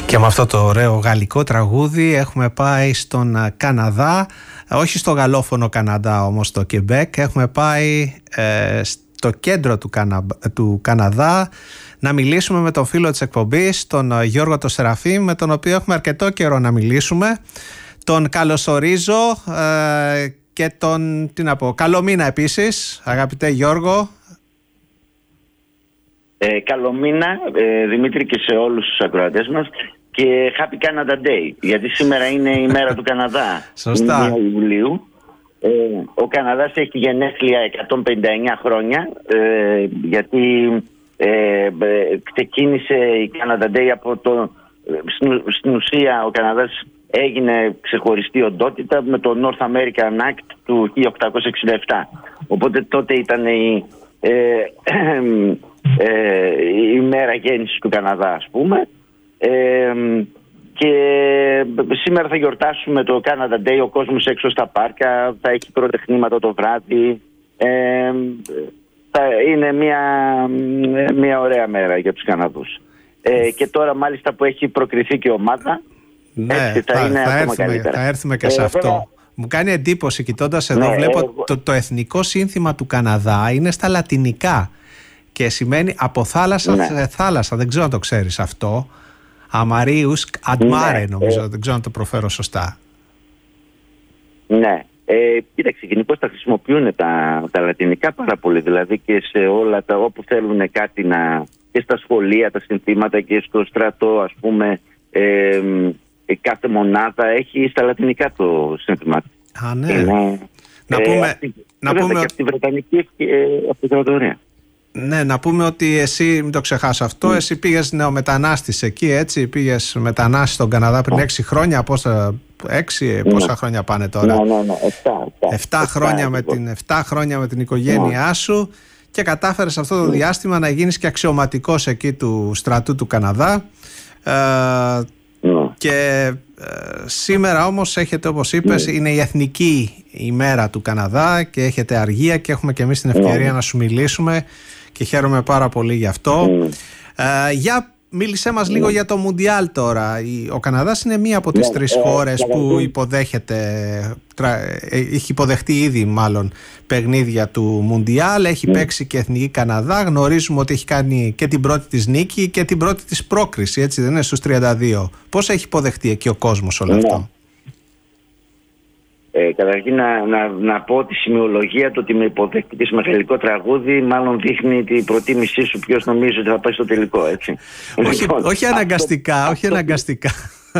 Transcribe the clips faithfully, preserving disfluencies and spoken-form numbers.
Και με αυτό το ωραίο γαλλικό τραγούδι έχουμε πάει στον Καναδά, όχι στο γαλλόφωνο Καναδά όμως, το Κεμπέκ. Έχουμε πάει ε, στο κέντρο του, Κανα... του Καναδά να μιλήσουμε με τον φίλο της εκπομπής, τον Γιώργο το Σεραφείμ, με τον οποίο έχουμε αρκετό καιρό να μιλήσουμε. Τον καλωσορίζω ε, και τον, τι να πω, καλό μήνα επίσης, αγαπητέ Γιώργο. Ε, καλό μήνα, ε, Δημήτρη, και σε όλους τους ακροατές μας, και Happy Canada Day, γιατί σήμερα είναι η μέρα του Καναδά. Σωστά. Είναι Ιουλίου. Ε, ο Καναδάς έχει γενέθλια εκατόν πενήντα εννιά χρόνια, ε, γιατί ε, ε, ξεκίνησε η Canada Day από το... Στην, στην ουσία ο Καναδάς έγινε ξεχωριστή οντότητα με το North American Act του χίλια οκτακόσια εξήντα επτά. Οπότε τότε ήταν η... Ε, ε, ε, η μέρα γέννησης του Καναδά, ας πούμε, ε, και σήμερα θα γιορτάσουμε το Canada Day. Ο κόσμος έξω στα πάρκα θα έχει πυροτεχνήματα το βράδυ, ε, θα είναι μια, μια ωραία μέρα για τους Καναδούς, ε, και τώρα μάλιστα που έχει προκριθεί και ομάδα, ναι, έτσι θα, θα είναι θα ακόμα έρθουμε, καλύτερα. Θα έρθουμε και ε, σε αυτό. βέβαια, μου κάνει εντύπωση κοιτώντας εδώ, ναι, βλέπω εγώ... το, το εθνικό σύνθημα του Καναδά είναι στα λατινικά και σημαίνει από θάλασσα, ναι, σε θάλασσα. Δεν ξέρω αν το ξέρεις αυτό. Αμαρίους Αντμάρε, ναι, νομίζω, ε... δεν ξέρω αν το προφέρω σωστά. Ναι, ε, κοίταξε, γενικώς τα χρησιμοποιούν τα, τα λατινικά πάρα πολύ, δηλαδή και σε όλα τα, όπου θέλουν κάτι να, και στα σχολεία τα συνθήματα και στο στρατό, ας πούμε, ε, ε, κάθε μονάδα έχει στα λατινικά το σύνθημα. Α, ναι. Ε, να ε, πούμε, αυτή, να πούμε και ότι... από τη Βρετανική Αυτοκρατορία. Ναι, να πούμε ότι εσύ, μην το ξεχάσω αυτό, mm. εσύ πήγες νεομετανάστης εκεί, έτσι, πήγες μετανάστης στον Καναδά πριν έξι χρόνια, πόσα, έξι, mm. πόσα χρόνια πάνε τώρα. Ναι, ναι, ναι, εφτά χρόνια με την, εφτά χρόνια με την οικογένειά mm. σου, και κατάφερες αυτό το mm. διάστημα να γίνεις και αξιωματικός εκεί του στρατού του Καναδά. Ε, mm. Και ε, σήμερα όμως έχετε, όπως είπες, mm. είναι η εθνική ημέρα του Καναδά και έχετε αργία και έχουμε και εμείς την ευκαιρία mm. να σου μιλήσουμε και χαίρομαι πάρα πολύ γι' αυτό. Mm. Ε, για μίλησέ μας mm. λίγο για το Μουντιάλ τώρα. Ο Καναδάς είναι μία από τις mm. τρεις mm. χώρες mm. που υποδέχεται, έχει υποδεχτεί ήδη μάλλον παιχνίδια του Μουντιάλ, έχει mm. παίξει και εθνική Καναδά. Γνωρίζουμε ότι έχει κάνει και την πρώτη της νίκη και την πρώτη της πρόκριση, έτσι δεν είναι, στους τριάντα δύο. Πώς έχει υποδεχτεί εκεί ο κόσμος όλο mm. αυτό? Ε, καταρχήν να, να, να πω τη σημειολογία, το ότι με υποδέχτηκες με γαλλικό τραγούδι μάλλον δείχνει την προτίμησή σου ποιος νομίζει ότι θα πάει στο τελικό, έτσι. όχι, λοιπόν, όχι αναγκαστικά, αυτό, όχι αναγκαστικά.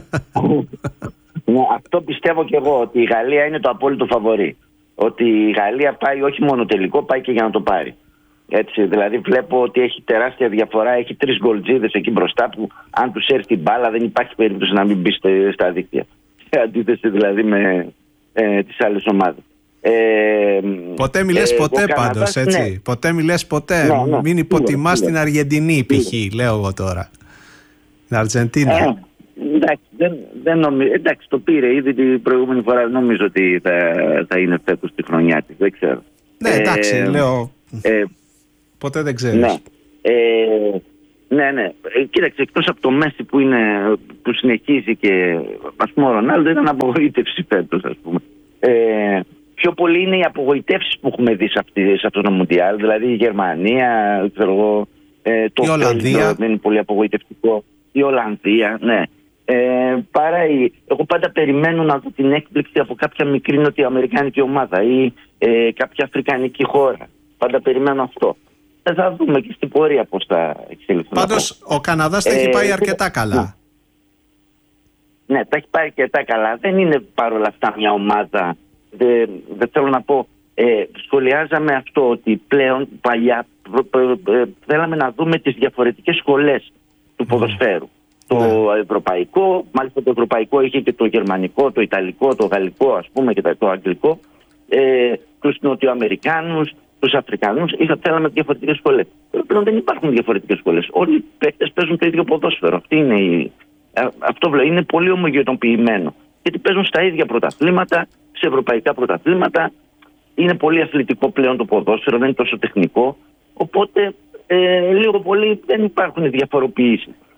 Ναι, αυτό πιστεύω και εγώ, ότι η Γαλλία είναι το απόλυτο φαβορί. Ότι η Γαλλία πάει όχι μόνο τελικό, πάει και για να το πάρει. Έτσι, δηλαδή βλέπω ότι έχει τεράστια διαφορά, έχει τρεις γκολτζίδες εκεί μπροστά που αν τους έρθει την μπάλα δεν υπάρχει περίπτωση να μην μπει στα δίκτυα. Σε αντίθεση δηλαδή με Ε, τις άλλες ομάδες. Ε, ποτέ μη λες ε, ποτέ πάντως, έτσι. Ναι. Ποτέ μη λες ποτέ. Ναι, ναι, μην υποτιμάς την Αργεντινή, π.χ. λέω εγώ τώρα. Την Αργεντινή. Ε, εντάξει, δεν, δεν νομίζω, εντάξει, το πήρε ήδη την προηγούμενη φορά. Νομίζω ότι θα, θα είναι φέτος τη χρονιά της. Δεν ξέρω. Ναι, εντάξει, ε, λέω. Ε, ποτέ δεν ξέρεις. Ναι, ε, ναι, ναι. Ε, κοίταξε, εκτός από το Μέση που, είναι, που συνεχίζει και ας πούμε ο Ρονάλντο, ήταν απογοήτευση φέτος, ας πούμε. Ε, πιο πολύ είναι οι απογοητεύσεις που έχουμε δει σε, αυτή, σε αυτό το Μουντιάλ. Δηλαδή η Γερμανία, ξέρω εγώ, ε, το η Ολλανδία. Δεν είναι πολύ απογοητευτικό. Η Ολλανδία, ναι. Ε, παρά η, εγώ πάντα περιμένω να δω την έκπληξη από κάποια μικρή νοτιοαμερικάνικη ομάδα ή ε, κάποια αφρικανική χώρα. Πάντα περιμένω αυτό. Θα δούμε και στην πορεία πώς θα εξελιχθούν. Πάντως ο Καναδάς τα έχει πάει ε, αρκετά καλά. Ναι, τα έχει πάει αρκετά καλά. Δεν είναι παρόλα αυτά μια ομάδα. Δεν, δεν θέλω να πω. Ε, σχολιάζαμε αυτό ότι πλέον παλιά ε, ε, θέλαμε να δούμε τις διαφορετικές σχολές του ποδοσφαίρου. Mm. Το yeah. ευρωπαϊκό, μάλιστα το ευρωπαϊκό είχε και το γερμανικό, το ιταλικό, το γαλλικό, ας πούμε, και το αγγλικό. Ε, τους νοτιοαμερικάνους, τους Αφρικανούς, είχα, θέλαμε διαφορετικές σχολές. Πλέον δεν υπάρχουν διαφορετικές σχολές. Όλοι οι παίκτες παίζουν το ίδιο ποδόσφαιρο. Αυτή είναι η, αυτό βλέ, είναι πολύ ομογενοποιημένο. Γιατί παίζουν στα ίδια πρωταθλήματα, σε ευρωπαϊκά πρωταθλήματα. Είναι πολύ αθλητικό πλέον το ποδόσφαιρο, δεν είναι τόσο τεχνικό. Οπότε ε, λίγο πολύ δεν υπάρχουν διαφοροποιήσεις.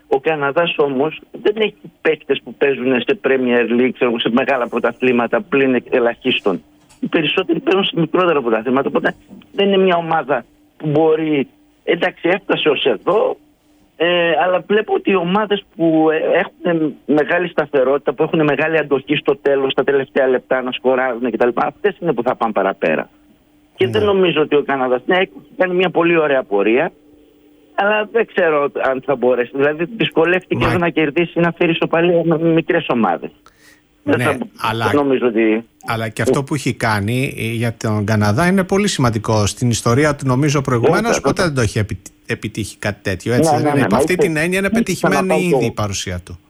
Ο Καναδάς όμως δεν έχει παίκτες που παίζουν σε Premier League, σε μεγάλα πρωταθλήματα πλην ελαχίστων. Οι περισσότεροι παίζουν σε μικρότερα πρωταθλήματα, οπότε δεν είναι μια ομάδα που μπορεί, εντάξει έφτασε ως εδώ, ε, αλλά βλέπω ότι οι ομάδες που έχουν μεγάλη σταθερότητα, που έχουν μεγάλη αντοχή στο τέλος, στα τελευταία λεπτά να σκοράρουν κτλ., αυτές είναι που θα πάνε παραπέρα. Και mm. δεν νομίζω ότι ο Καναδάς, ναι, έχει κάνει μια πολύ ωραία πορεία, αλλά δεν ξέρω αν θα μπορέσει. Δηλαδή δυσκολεύτηκε Μα... να κερδίσει, να φέρει ισοπαλία με μικρές ομάδες. Ναι, θα... αλλά... νομίζω ότι... αλλά και αυτό που έχει κάνει για τον Καναδά είναι πολύ σημαντικό. Στην ιστορία του, νομίζω προηγουμένως, ποτέ δεν το έχει επιτύχει κάτι τέτοιο. Έτσι, ναι, ναι, ναι, ναι, αυτή την έννοια είναι πετυχημένη ήδη η παρουσία του.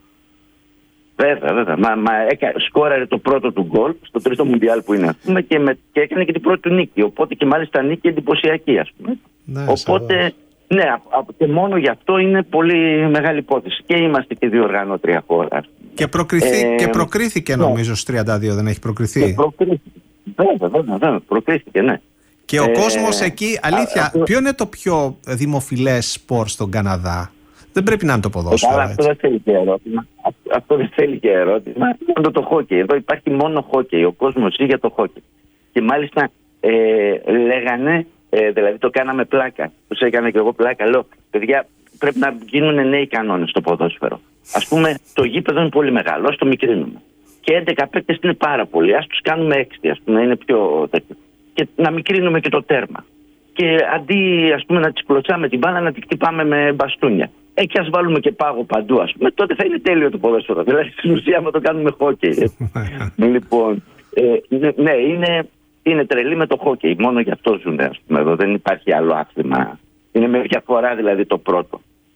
Βέβαια, βέβαια. Μα, μα έκα, σκόραρε το πρώτο του γκολ στο τρίτο Μουντιάλ που είναι, ας πούμε, και, με, και έκανε και την πρώτη του νίκη. Οπότε και μάλιστα νίκη εντυπωσιακή, ας πούμε. Ναι, οπότε, σαβώς. ναι, και μόνο γι' αυτό είναι πολύ μεγάλη υπόθεση. Και είμαστε και διοργανώτρια χώρα. Και, ε, και προκρίθηκε, νομίζω, ναι. Στους τριάντα δύο, δεν έχει προκριθεί. Και προκρίθηκε. Βέβαια, βέβαια, βέβαια, προκρίθηκε, ναι. Και ο ε, κόσμος εκεί, αλήθεια, α, ποιο είναι το πιο δημοφιλές σπορ στον Καναδά? Δεν πρέπει να είναι το ποδόσφαιρο. Αλλά αυτό δεν θέλει και ερώτημα. Αυτό δεν θέλει και ερώτημα. Είναι το χόκεϊ. Εδώ υπάρχει μόνο χόκεϊ. Ο κόσμος ζει για το χόκεϊ. Και μάλιστα ε, λέγανε, ε, δηλαδή το κάναμε πλάκα. Τους έκανα και εγώ πλάκα. Λέω, παιδιά, πρέπει να γίνουν νέοι κανόνες στο ποδόσφαιρο. Ας πούμε, το γήπεδο είναι πολύ μεγάλο, ας το μικρύνουμε. Και έντεκα παίκτες είναι πάρα πολλοί. Ας τους κάνουμε έξι, ας πούμε, είναι πιο τέτοιο. Και να μικρύνουμε και το τέρμα. Και αντί, ας πούμε, να τις κλωτσάμε την μπάλα, να την χτυπάμε με μπαστούνια. Ε, και ας βάλουμε και πάγο παντού, ας πούμε, τότε θα είναι τέλειο το ποδόσφαιρο. Δηλαδή, στην ουσία, άμα το κάνουμε χόκεϊ. Λοιπόν, ε, ναι, είναι, είναι τρελή με το χόκεϊ. Μόνο γι' αυτό ζουν, ας πούμε, εδώ. Δεν υπάρχει άλλο άθλημα. Είναι με διαφορά, δηλαδή, το πρώτο.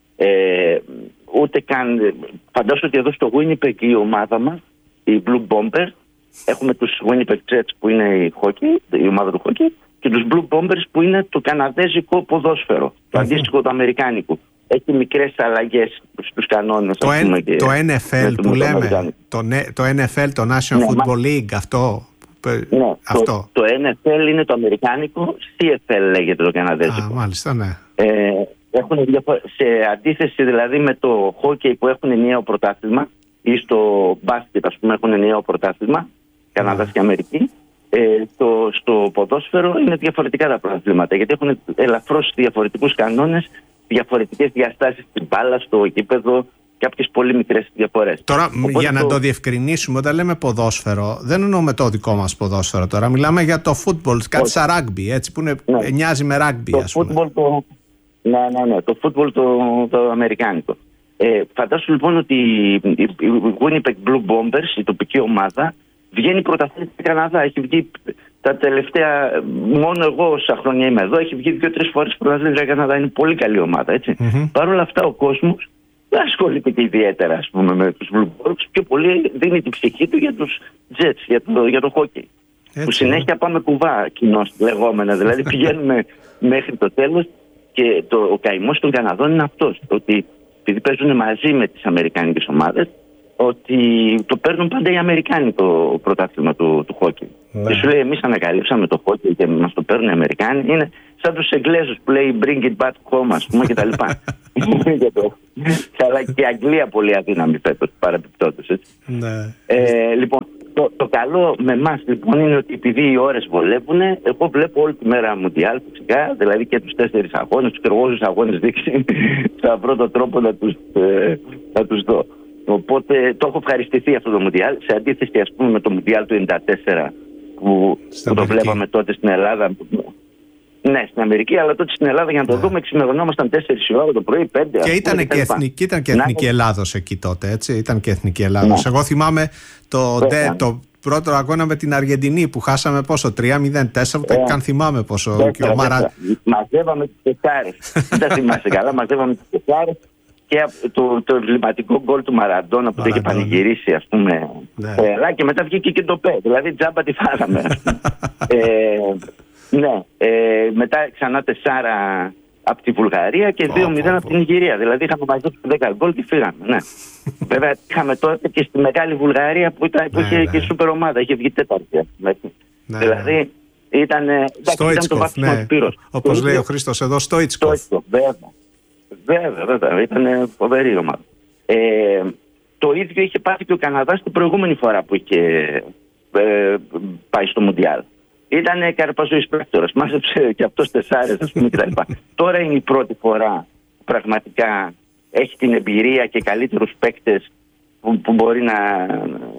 Ε, ούτε καν. Φαντάζομαι ότι εδώ στο Winnipeg η ομάδα μας, οι Blue Bombers, έχουμε τους Winnipeg Jets που είναι η, hockey, η ομάδα του hockey, και τους Blue Bombers που είναι το καναδέζικο ποδόσφαιρο, το αντίστοιχο του αμερικάνικου. Έχει μικρές αλλαγές στους κανόνες. Το, πούμε, και το N F L που λέμε, το, το N F L, το National ναι, Football μα... League, αυτό. Ναι, αυτό. Το, το N F L είναι το αμερικάνικο, C F L λέγεται το καναδέζικο. Α, μάλιστα, ναι. Ε, έχουν διαφο... Σε αντίθεση δηλαδή με το hockey που έχουν ενιαίο πρωτάθλημα, ή στο μπάσκετ, ας πούμε, έχουν ενιαίο πρωτάθλημα, Καναδάς και Αμερική. Ε, το, στο ποδόσφαιρο είναι διαφορετικά τα πρωταθλήματα, γιατί έχουν ελαφρώς διαφορετικούς κανόνες, διαφορετικές διαστάσεις στην μπάλα, στο γήπεδο, κάποιες πολύ μικρές διαφορές. Τώρα, οπότε για το... να το διευκρινίσουμε, όταν λέμε ποδόσφαιρο, δεν εννοούμε το δικό μας ποδόσφαιρο τώρα. Μιλάμε για το football, κάτι σαν rugby, έτσι, που είναι, ναι. μοιάζει με rugby, το ας πούμε. Football, το... Ναι, ναι, ναι, το football το, το αμερικάνικο. Ε, φαντάσου λοιπόν ότι η Winnipeg Blue Bombers, η τοπική ομάδα, βγαίνει πρωταθλήτρια στην Καναδά. Έχει βγει τα τελευταία, μόνο εγώ όσα χρόνια είμαι εδώ, έχει βγει δύο-τρεις φορές πρωταθλήτρια στην Καναδά. Είναι πολύ καλή ομάδα, έτσι. Mm-hmm. Παρ' όλα αυτά ο κόσμος δεν ασχολείται και ιδιαίτερα, ας πούμε, με τους Blue Bombers. Πιο πολύ δίνει την ψυχή του για τους Jets, για το, για το hockey. Έτσι. Που συνέχεια πάμε κουβά κοινώς λεγόμενα. Δηλαδή πηγαίνουμε μέχρι το τέλος και το, ο καημός των Καναδών είναι αυτός. Ότι επειδή παίζουν μαζί με τις αμερικάνικες ομάδες, ότι το παίρνουν πάντα οι Αμερικάνοι το πρωτάθλημα του, του χόκκι. Ναι. Και σου λέει, εμείς ανακαλύψαμε το χόκκι και μας το παίρνουν οι Αμερικάνοι. Είναι σαν τους Εγγλέζους που λέει bring it back home, ας πούμε, κτλ. Αλλά και η Αγγλία πολύ αδύναμη φέτος, παραπιπτόντως, έτσι. Ναι. Ε, λοιπόν, το, το καλό με εμάς λοιπόν είναι ότι επειδή οι ώρες βολεύουν, εγώ βλέπω όλη τη μέρα Μουντιάλ φυσικά, δηλαδή και τους τέσσερις αγώνες, τους κεργόζους αγώνες δείξει, θα βρω τον τρόπο να τους, ε, να τους δω. Οπότε το έχω ευχαριστηθεί αυτό το Μουντιάλ, σε αντίθεση ας πούμε με το Μουντιάλ του ενενήντα τέσσερα που, που το βλέπαμε τότε στην Ελλάδα. Ναι, στην Αμερική, αλλά τότε στην Ελλάδα για να το yeah. δούμε ξημερωνόμασταν τέσσερις η ώρα το πρωί, πέντε. Και ήταν και, εθνική, ήταν και εθνική Ελλάδος εκεί τότε, έτσι. Ήταν και εθνική Ελλάδος. Yeah. Εγώ θυμάμαι το, yeah. δε, το πρώτο αγώνα με την Αργεντινή που χάσαμε πόσο, τρία μηδέν τέσσερα, yeah. καν θυμάμαι πόσο. Yeah. Και ο Μαρα... Μαζεύαμε τις τεσσάρες. Δεν θυμάσαι καλά, μαζεύαμε τις τεσσάρες. Και το, το εμβληματικό γκολ του Μαραντόνα που το είχε πανηγυρίσει, ας πούμε. Ναι. Ε, και μετά βγήκε και το πέ. Δηλαδή τζάμπα τη φάγαμε. ε, ναι. Ε, μετά ξανά τεσσάρα από τη Βουλγαρία και δύο μηδέν από την Ιγυρία. Δηλαδή είχαμε μαζέψει δέκα γκολ και φύγαμε. Ναι. Βέβαια είχαμε τότε και στη μεγάλη Βουλγαρία που, ήταν, που ναι, είχε ναι. και σούπερ ομάδα. Είχε βγει τέταρτη. Ναι. Δηλαδή ήταν, ήταν το βάθμο του πύρος. Όπως λέει ο Χρήστος εδώ, Στόιτσκοφ. Βέβαια, βέβαια, ήταν φοβερή ομάδα. Ε, το ίδιο είχε πάθει και ο Καναδάς την προηγούμενη φορά που είχε ε, πάει στο Μουντιάλ. Ήταν καρπαζοής πράκτορας, μάζεψε και αυτός τεσσάρες, ας πούμε, κτλ. Τώρα είναι η πρώτη φορά που πραγματικά έχει την εμπειρία και καλύτερους παίκτες που, που μπορεί να,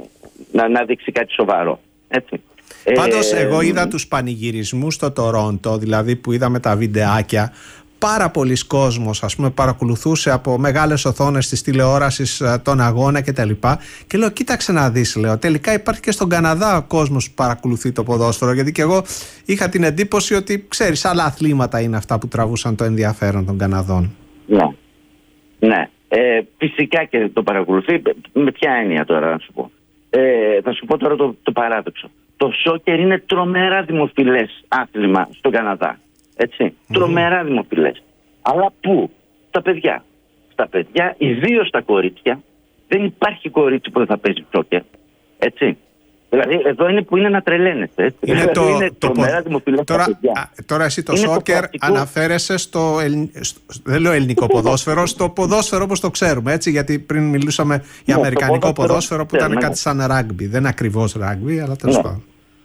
να, να δείξει κάτι σοβαρό. Έτσι. Πάντως ε, εγώ είδα τους πανηγυρισμούς στο Τορόντο, δηλαδή που είδαμε τα βιντεάκια. Πάρα πολλοί κόσμος, ας πούμε, παρακολουθούσε από μεγάλες οθόνες της τηλεόρασης τον αγώνα και τα λοιπά. Και λέω, κοίταξε να δεις, λέω, τελικά υπάρχει και στον Καναδά ο κόσμος που παρακολουθεί το ποδόσφαιρο. Γιατί και εγώ είχα την εντύπωση ότι, ξέρεις, άλλα αθλήματα είναι αυτά που τραβούσαν το ενδιαφέρον των Καναδών. Ναι, ναι. Ε, φυσικά και το παρακολουθεί. Με ποια έννοια τώρα να σου πω. Ε, θα σου πω τώρα το, το παράδοξο. Το σόκερ είναι τρομερά δημοφιλές άθλημα στον Καναδά. Έτσι. Mm. Τρομερά δημοφιλές. Αλλά πού? Στα παιδιά. Στα παιδιά, ιδίως στα κορίτσια, δεν υπάρχει κορίτσι που δεν θα παίζει σόκερ. Έτσι. Δηλαδή εδώ είναι που είναι να τρελαίνεται. Έτσι. Είναι δηλαδή, το, είναι το, τρομερά δημοφιλές τώρα, στα παιδιά. Α, τώρα εσύ το είναι σόκερ το αναφέρεσαι στο, ελ, στο, δεν λέω ελληνικό ποδόσφαιρο, στο ποδόσφαιρο όπως το ξέρουμε. Έτσι, γιατί πριν μιλούσαμε για ναι, αμερικανικό ποδόσφαιρο, ποδόσφαιρο που ήταν ναι, κάτι σαν ράγκμπι. Δεν είναι ακριβώς ράγκμπι, αλλά τέλος πάντων.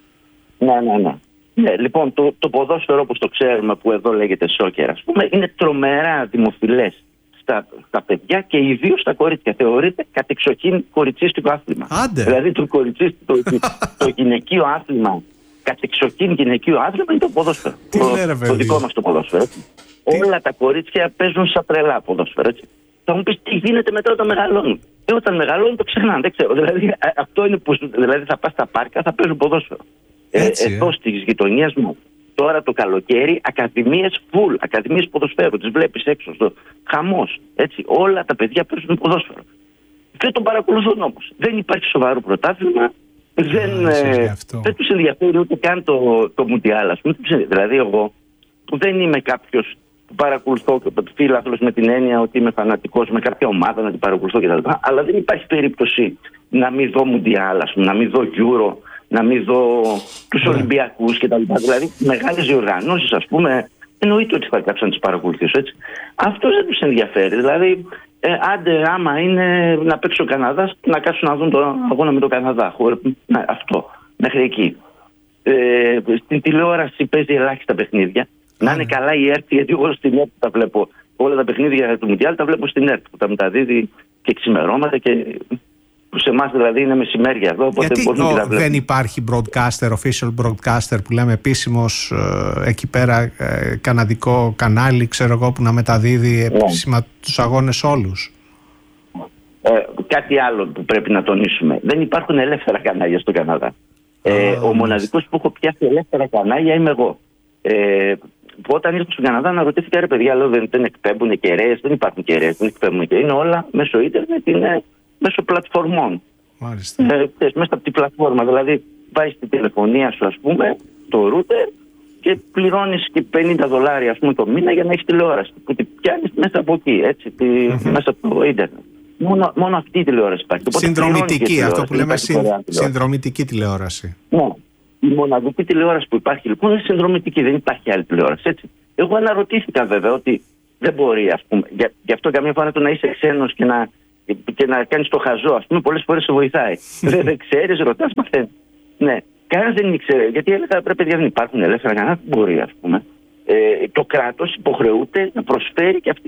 Ναι, ναι, ναι. Ναι, λοιπόν, το, το ποδόσφαιρο όπως το ξέρουμε, που εδώ λέγεται σόκερ, ας πούμε, είναι τρομερά δημοφιλές στα, στα παιδιά και ιδίως στα κορίτσια. Θεωρείται κατεξοχήν κοριτσίστικο άθλημα. Άντε. Δηλαδή το, το, το γυναικείο άθλημα, κατεξοχήν γυναικείο άθλημα είναι το ποδόσφαιρο. Τι το, λέρε, το δικό μας το ποδόσφαιρο. Τι... Όλα τα κορίτσια παίζουν σαν τρελά ποδόσφαιρο. Έτσι. Θα μου πεις τι γίνεται μετά όταν μεγαλώνουν. Και όταν μεγαλώνουν το ξεχνάνε, δεν ξέρω. Δηλαδή, αυτό είναι που δηλαδή, θα πας στα πάρκα, θα παίζουν ποδόσφαιρο. Έτσι, ε, εδώ ε. στις γειτονιές μου, τώρα το καλοκαίρι, ακαδημίες full, ακαδημίες ποδοσφαίρου. Τις βλέπεις έξω στο χαμός. Έτσι, όλα τα παιδιά παίζουν ποδόσφαιρο. Δεν τον παρακολουθούν όμως. Δεν υπάρχει σοβαρό πρωτάθλημα. Δεν, ε, δεν τους ενδιαφέρει ούτε καν το, το Μουντιάλ. Ας πούμε. Δηλαδή, εγώ που δεν είμαι κάποιος που παρακολουθώ φίλαθλος με την έννοια ότι είμαι φανατικός με κάποια ομάδα να την παρακολουθώ κτλ. Αλλά δεν υπάρχει περίπτωση να μην δω Μουντιάλ, να μην δω Euro, να μην δω τους Ολυμπιακούς κτλ. Δηλαδή, μεγάλες διοργανώσεις, ας πούμε, εννοείται ότι θα κάτσω να τις παρακολουθήσω. Έτσι. Αυτό δεν τους ενδιαφέρει. Δηλαδή, ε, άντε, άμα είναι να παίξει ο Καναδάς, να κάτσουν να δουν τον αγώνα με τον Καναδά. Ναι, αυτό, μέχρι εκεί. Ε, στην τηλεόραση παίζει ελάχιστα παιχνίδια. Να είναι καλά η ΕΡΤ, γιατί εγώ στην ΕΡΤ τα βλέπω. Όλα τα παιχνίδια του Μουντιάλ τα βλέπω στην ΕΡΤ, που τα μεταδίδει και ξημερώματα και. Που σε εμάς δηλαδή είναι μεσημέρια εδώ. Γιατί ο, δεν υπάρχει broadcaster, official broadcaster που λέμε επίσημος ε, εκεί πέρα ε, καναδικό κανάλι, ξέρω εγώ, που να μεταδίδει επίσημα yeah. τους αγώνες όλους. Ε, κάτι άλλο που πρέπει να τονίσουμε. Δεν υπάρχουν ελεύθερα κανάλια στον Καναδά. Ε, oh, ο μοναδικός που έχω πιάσει ελεύθερα κανάλια είμαι εγώ. Ε, που όταν ήρθα στον Καναδά αναρωτήθηκα, ρε παιδιά, λέω, δεν, δεν εκπέμπουν κεραίες, δεν υπάρχουν κεραίες, δεν εκπέμπουν κεραίες. Είναι όλα μέσω ίντερνετ, είναι μέσω πλατφορμών. Μάλιστα. Ε, θες, μέσα από την πλατφόρμα. Δηλαδή, βάζεις την τηλεφωνία σου, ας πούμε, το router και πληρώνεις και πενήντα δολάρια, ας πούμε, το μήνα για να έχεις τηλεόραση. Που την πιάνεις μέσα από εκεί, έτσι, τη, mm-hmm. μέσα από το ίντερνετ. Μόνο, μόνο αυτή η τηλεόραση υπάρχει. Συνδρομητική, αυτό που λέμε συν, συνδρομητική τηλεόραση. Ναι. Η μοναδική τηλεόραση που υπάρχει λοιπόν είναι συνδρομητική, δεν υπάρχει άλλη τηλεόραση. Έτσι. Εγώ αναρωτήθηκα βέβαια ότι δεν μπορεί, ας πούμε, για, γι' αυτό καμιά φορά το να είσαι ξένος και να, και να κάνεις το χαζό, ας πούμε, πολλές φορές σε βοηθάει. δεν, δεν ξέρεις, ρωτάς, μαθαίνεις. Ναι, κανένας δεν ήξερε, γιατί έλεγα πρέπει δεν υπάρχουν ελεύθερα κανένα, μπορεί, ας πούμε. Ε, το κράτος υποχρεούται να προσφέρει και αυτή